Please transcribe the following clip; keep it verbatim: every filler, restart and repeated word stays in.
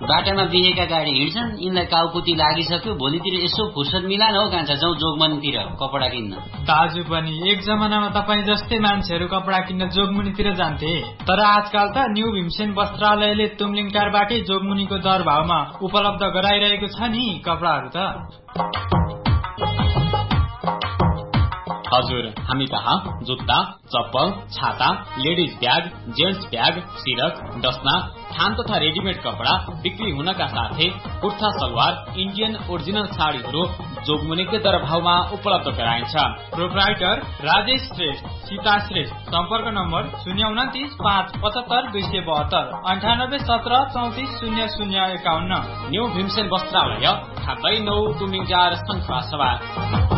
बाटामा देखेका गाडी हिँड्छन्, यिनलाई काउकुती लागिसक्यो, भोलितिर यसो फुर्सद मिलान हो कान्छा जाउँ जोगमनीतिर कपडा किन्न। दाजु पनि एक जमानामा तपाईँ जस्तै मान्छेहरू कपडा किन्न जोगमुनीतिर जान्थे, तर आजकल त न्यू भीमसेन वस्त्रालयले तुमलिङटारबाटै जोगमुनीको दर भावमा उपलब्ध गराइरहेको छ नि कपडाहरू त। हजुर, हामी कहाँ जुत्ता, चप्पल, छाता, लेडिज ब्याग, जेन्ट्स ब्याग, सिरक, डस्ना, थान तथा रेडिमेड कपडा बिक्री हुनका साथै कुर्ता सलवार, इन्डियन ओरिजिनल साडीहरू जोगमुनीकै दर भावमा उपलब्ध गराइन्छ। प्रोप्राइटर राजेश श्रेष्ठ, सीता श्रेष्ठ। सम्पर्क नम्बर शून्य उन्तिस पाँच पचहत्तर दुई सय बहत्तर अन्ठानब्बे सत्र चौतिस शून्य शून्य एकाउन्न। न्यू भीमसेन वस्त्रालय, थापै नौ तुमिजार शङ्खुवा सभा।